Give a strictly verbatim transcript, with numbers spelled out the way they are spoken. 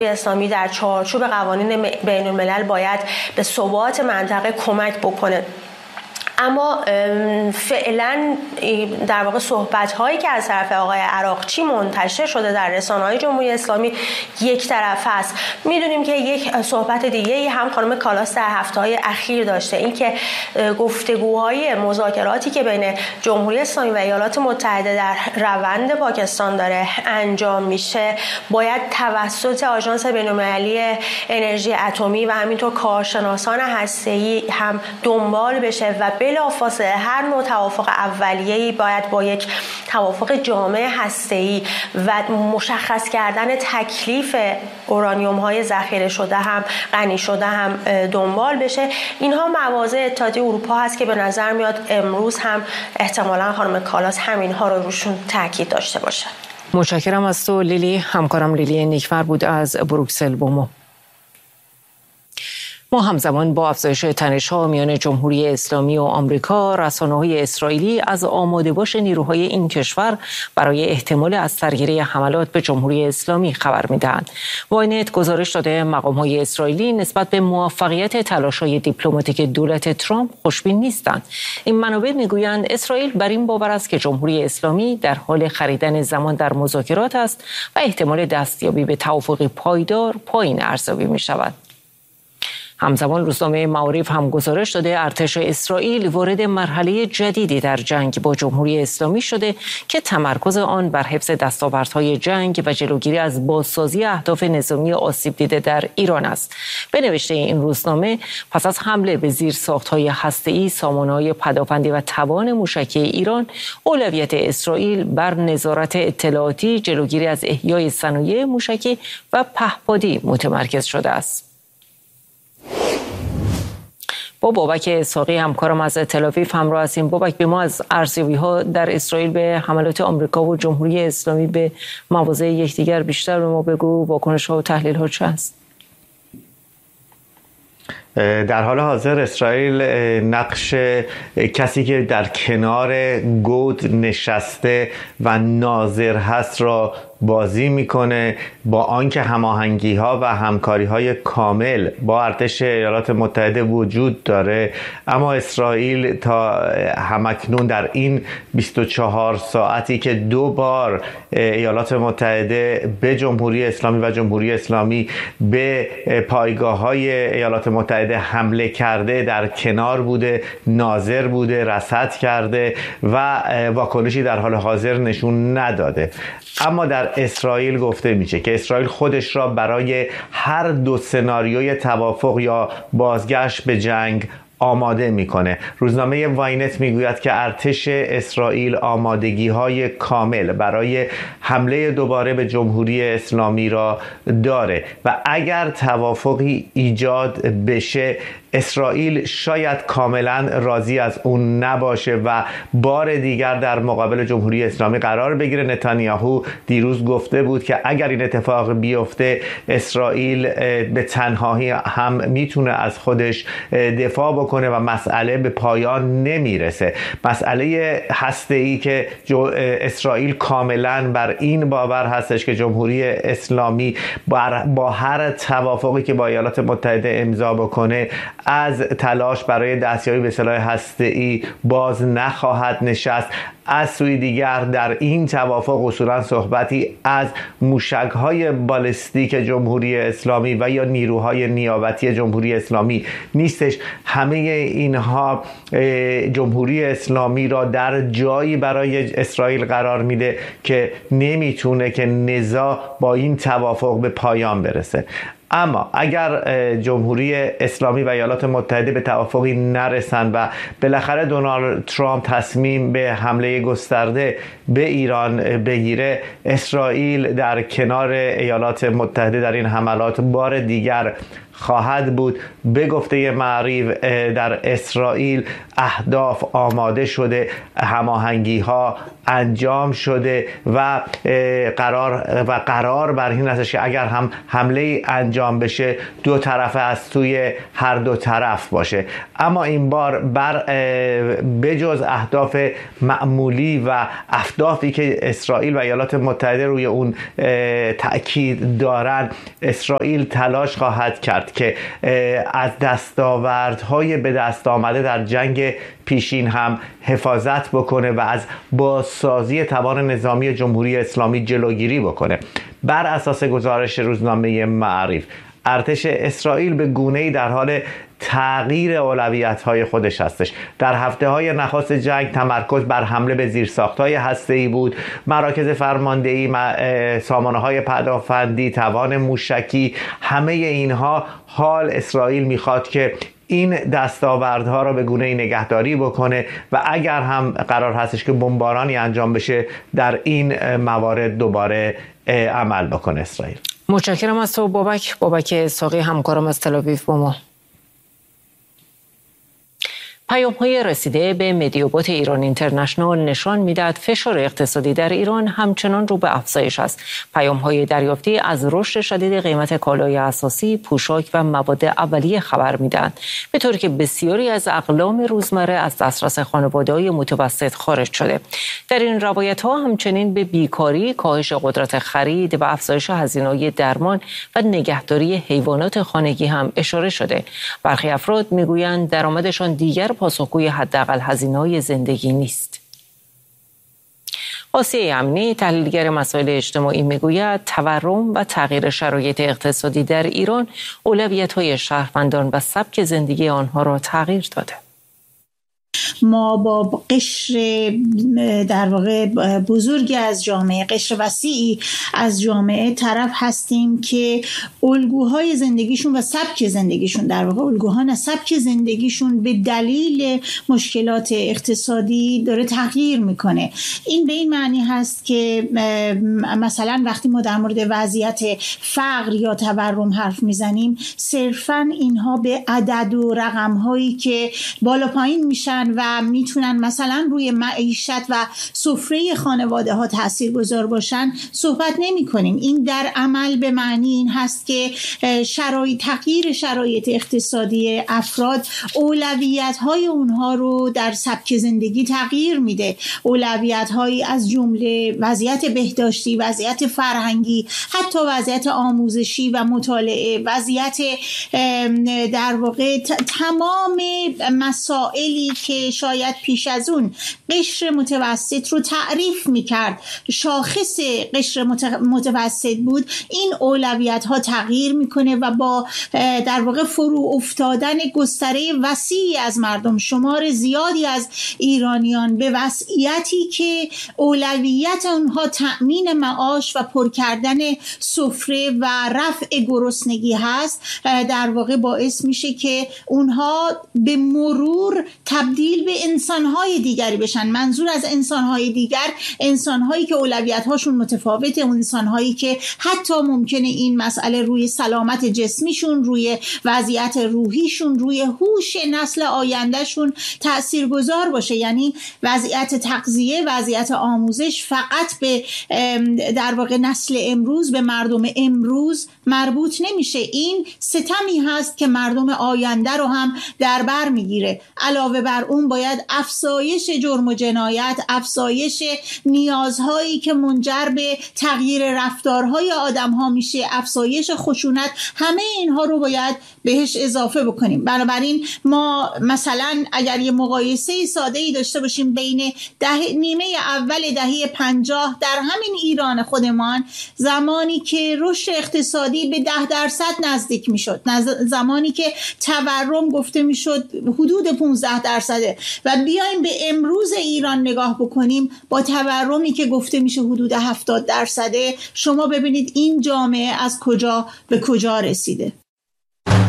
اسلامی در چارچوب قوانین بین الملل باید به ثبات منطقه کمک بکنه. اما فعلا در واقع صحبت هایی که از طرف آقای عراقچی منتشر شده در رسانه های جمهوری اسلامی یک طرفه است. میدونیم که یک صحبت دیگه هم خانم کالاس در هفته های اخیر داشته، این که گفتگوهای مذاکراتی که بین جمهوری اسلامی و ایالات متحده در روند پاکستان داره انجام میشه باید توسط آژانس بین‌المللی انرژی اتمی و همینطور کارشناسان هسته‌ای هم دنبال بشه و بلافاصله هر نوع توافق اولیه‌ای باید با یک توافق جامع هسته‌ای و مشخص کردن تکلیف اورانیوم‌های ذخیره شده هم غنی شده هم دنبال بشه. اینها مواضع اتحادیه اروپا هست که به نظر میاد امروز هم احتمالاً خانم کالاس همینها رو روشون تاکید داشته باشه. متشکرم از تو لیلی. همکارم لیلی نیکفر بود از بروکسل با ما. ما همزمان با افزایش تنش‌ها میان جمهوری اسلامی و آمریکا، رسانه‌های اسرائیلی از آماده باش نیروهای این کشور برای احتمال از سرگیری حملات به جمهوری اسلامی خبر می‌دهند. واینت گزارش داده مقام‌های اسرائیلی نسبت به موفقیت تلاش‌های دیپلماتیک دولت ترامپ خوشبین نیستند. این منابع می‌گویند اسرائیل بر این باور است که جمهوری اسلامی در حال خریدن زمان در مذاکرات است و احتمال دستیابی به توافقی پایدار پایین ارزیابی می‌شود. همزمان روزنامه معارف هم گزارش داده ارتش اسرائیل وارد مرحله جدیدی در جنگ با جمهوری اسلامی شده که تمرکز آن بر حفظ دستاوردهای جنگ و جلوگیری از بازسازی اهداف نظامی آسیب دیده در ایران است. به نوشته این روزنامه پس از حمله به زیرساخت‌های هسته‌ای، سامانه‌های پدافندی و توان موشکی ایران، اولویت اسرائیل بر نظارت اطلاعاتی، جلوگیری از احیای صنایع موشکی و پهپادی متمرکز شده است. با بابک اسحاقی همکارم از تل‌آویو همراه هستیم. بابک، به ما از ارزیابی‌ها در اسرائیل به حملات آمریکا و جمهوری اسلامی به مواضع یکدیگر بیشتر به ما بگو. واکنش‌ها و تحلیل‌ها چه است؟ در حال حاضر اسرائیل نقش کسی که در کنار گود نشسته و ناظر هست را بازی میکنه، با آنکه هماهنگی ها و همکاری های کامل با ارتش ایالات متحده وجود داره، اما اسرائیل تا همکنون در این بیست و چهار ساعتی که دو بار ایالات متحده به جمهوری اسلامی و جمهوری اسلامی به پایگاه های ایالات متحده حمله کرده در کنار بوده، ناظر بوده، رصد کرده و واکنشی در حال حاضر نشون نداده. اما در اسرائیل گفته میشه که اسرائیل خودش را برای هر دو سناریوی توافق یا بازگشت به جنگ آماده میکنه. روزنامه واینت میگوید که ارتش اسرائیل آمادگی های کامل برای حمله دوباره به جمهوری اسلامی را داره و اگر توافقی ایجاد بشه اسرائیل شاید کاملا راضی از اون نباشه و بار دیگر در مقابل جمهوری اسلامی قرار بگیره. نتانیاهو دیروز گفته بود که اگر این اتفاق بیفته اسرائیل به تنهایی هم میتونه از خودش دفاع بکنه و مسئله به پایان نمیرسه. مسئله هسته‌ای که اسرائیل کاملا بر این باور هستش که جمهوری اسلامی با هر توافقی که با ایالات متحده امضا بکنه از تلاش برای دستیابی به سلاح هسته‌ای باز نخواهد نشست. از سوی دیگر در این توافق اصولا صحبتی از موشک‌های بالستیک جمهوری اسلامی و یا نیروهای نیابتی جمهوری اسلامی نیستش. همه اینها جمهوری اسلامی را در جایی برای اسرائیل قرار میده که نمیتونه که نزاع با این توافق به پایان برسه. اما اگر جمهوری اسلامی و ایالات متحده به توافقی نرسن و بالاخره دونالد ترامپ تصمیم به حمله گسترده به ایران بگیره، اسرائیل در کنار ایالات متحده در این حملات بار دیگر خواهد بود. به گفته معریف در اسرائیل اهداف آماده شده، هماهنگی ها انجام شده و قرار و قرار بر این است که اگر هم حمله انجام انجام بشه دو طرفه از سوی هر دو طرف باشه. اما این بار بر بجز اهداف معمولی و اهدافی که اسرائیل و ایالات متحده روی اون تأکید دارن، اسرائیل تلاش خواهد کرد که از دستاوردهای به دست آمده در جنگ پیشین هم حفاظت بکنه و از بازسازی توان نظامی جمهوری اسلامی جلوگیری بکنه. بر اساس گزارش روزنامه معارف، ارتش اسرائیل به گونه‌ای در حال تغییر اولویت‌های خودش هستش. در هفته‌های نخست جنگ تمرکز بر حمله به زیرساخت‌های هسته‌ای بود، مراکز فرماندهی، سامانه‌های پدافندی، توان موشکی، همه اینها. حال اسرائیل می‌خواد که این دستاوردها را به گونه‌ای نگهداری بکنه و اگر هم قرار هستش که بمبارانی انجام بشه در این موارد دوباره عمل بکنه اسرائیل. متشکرم از تو بابک. بابک اسحاقی همکارم از تل‌آویو با ما. پیام‌های رسیده به مدیابوت ایران اینترنشنال نشان می‌دهد فشار اقتصادی در ایران همچنان رو به افزایش است. پیام‌های دریافتی از رشد شدید قیمت کالای اساسی، پوشاک و مواد اولیه خبر می‌دهند، به طوری که بسیاری از اقلام روزمره از دسترس خانواده‌های متوسط خارج شده. در این روایت‌ها همچنین به بیکاری، کاهش قدرت خرید و افزایش هزینه‌های درمان و نگهداری حیوانات خانگی هم اشاره شده. برخی افراد می‌گویند درآمدشان دیگر پاسخگوی حداقل هزینه‌های زندگی نیست. آسیه امنی، تحلیلگر مسائل اجتماعی، میگوید تورم و تغییر شرایط اقتصادی در ایران اولویت‌های شهروندان و سبک زندگی آنها را تغییر داده. ما با قشر در واقع بزرگی از جامعه، قشر وسیعی از جامعه طرف هستیم که الگوهای زندگیشون و سبک زندگیشون، در واقع الگوها نه سبک زندگیشون به دلیل مشکلات اقتصادی داره تغییر میکنه. این به این معنی هست که مثلا وقتی ما در مورد وضعیت فقر یا تورم حرف میزنیم، صرفاً اینها به عدد و رقم‌هایی که بالا پایین میشن و میتونن مثلا روی معیشت و سفره خانواده ها تاثیرگذار باشن صحبت نمی کنیم. این در عمل به معنی این هست که شرایط تغییر شرایط اقتصادی افراد اولویت های اونها رو در سبک زندگی تغییر میده. اولویت هایی از جمله وضعیت بهداشتی، وضعیت فرهنگی، حتی وضعیت آموزشی و مطالعه، وضعیت در واقع تمام مسائلی که شاید پیش از اون قشر متوسط رو تعریف میکرد، شاخص قشر متوسط بود، این اولویت ها تغییر میکنه و با در واقع فرو افتادن گستره وسیعی از مردم، شمار زیادی از ایرانیان به وضعیتی که اولویت اونها تأمین معاش و پر کردن سفره و رفع گرسنگی هست، در واقع باعث میشه که اونها به مرور تبدیل به انسانهای دیگری بشن. منظور از انسانهای دیگر، انسانهایی که اولویت‌هاشون متفاوته، اون انسانهایی که حتی ممکنه این مسئله روی سلامت جسمیشون، روی وضعیت روحیشون، روی هوش نسل آیندهشون تاثیرگذار باشه. یعنی وضعیت تغذیه، وضعیت آموزش فقط به در واقع نسل امروز، به مردم امروز مربوط نمیشه. این ستمی هست که مردم آینده رو هم در بر میگیره. علاوه بر اون باید افزایش جرم و جنایت، افزایش نیازهایی که منجر به تغییر رفتارهای آدم‌ها میشه، افزایش خشونت، همه اینها رو باید بهش اضافه بکنیم. بنابراین ما مثلا اگر یه مقایسه ساده‌ای داشته باشیم بین ده نیمه اول دهه پنجاه در همین ایران خودمان، زمانی که رشد اقتصادی به ده درصد نزدیک میشد، زمانی که تورم گفته میشد حدود پانزده درصده، و بیایم به امروز ایران نگاه بکنیم با تورمی که گفته میشه حدود هفتاد درصده، شما ببینید این جامعه از کجا به کجا رسیده.